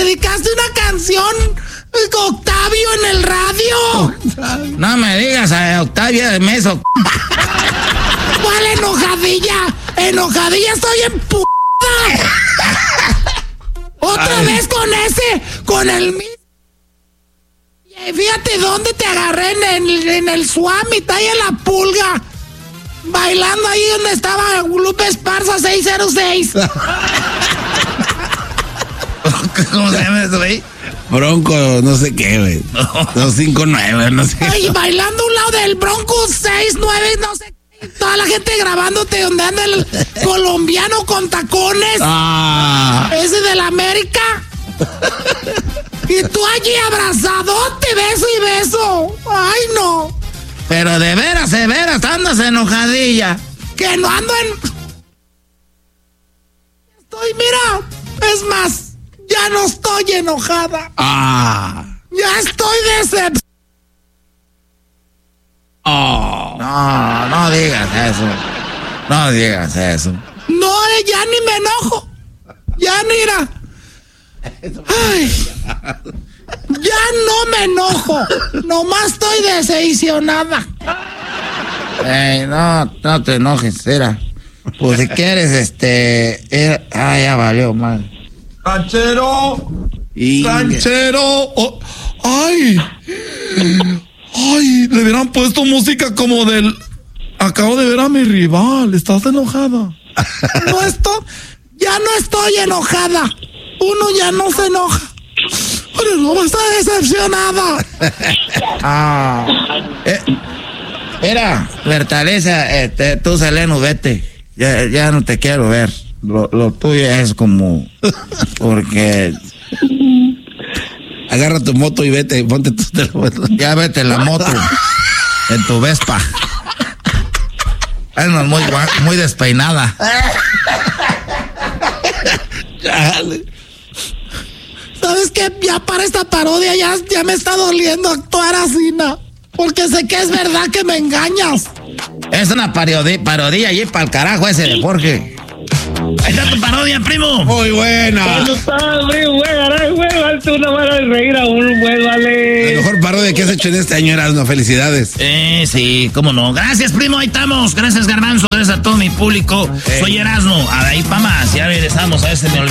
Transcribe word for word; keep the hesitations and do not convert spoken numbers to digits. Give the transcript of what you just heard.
dedicaste una canción, Octavio, en el radio. No me digas a Octavio de Meso. ¿Cuál enojadilla? Enojadilla, estoy en p***. Otra Ay. vez con ese, con el mismo. Fíjate dónde te agarré, en el, en el Suamit, ahí en la Pulga. Bailando ahí donde estaba Lupe Esparza seis cero seis. ¿Cómo se llama eso, güey? Bronco, no sé qué, güey. dos cinco nueve, no sé. Ay, bailando a un lado del Bronco seis nueve, no sé qué. Toda la gente grabándote donde anda el colombiano con tacones. Ah. Ese de la América. Y tú allí abrazadote, beso y beso. Ay, no. Pero de veras, de veras, andas enojadilla. Que no ando en... Estoy, mira, es más, ya no estoy enojada. Ah. Ya estoy decepcionada. Oh. No, no digas eso. No digas eso. No, eh, ya ni me enojo. Ya mira. Ay, ya no me enojo. Nomás estoy decepcionada. Ey, no, no te enojes, era. Pues si quieres, este... Era, ah, ya valió mal. ¡Ranchero! Y... ¡Ranchero! Oh, ¡Ay! ¡Ay! Le hubieran puesto música como del... Acabo de ver a mi rival. ¿Estás enojada? No estoy... Ya no estoy enojada. Uno ya no se enoja. Pero no está decepcionada. Ah. Eh, mira, Bertaleza, este, tú, Seleno, vete. Ya, ya no te quiero ver. Lo, lo tuyo es como... Porque... Agarra tu moto y vete, ponte tu teléfono. Ya vete en la moto. En tu Vespa. Es muy, muy despeinada. ¿Sabes qué? Ya para esta parodia ya, ya me está doliendo actuar así, ¿no? Porque sé que es verdad que me engañas. Es una parodia, parodia allí para el carajo ese de Jorge. Ahí está tu parodia, primo. Muy buena. ¿Cómo estás, primo? Güey, güey, tú no vas a reír a uno, güey, vale. La mejor parodia que has hecho en este año, Erasmo. Felicidades. Eh, sí, cómo no. Gracias, primo, ahí estamos. Gracias, Garbanzo. Gracias a todo mi público. Eh. Soy Erasmo. Ahí pa' más. Ya regresamos a este.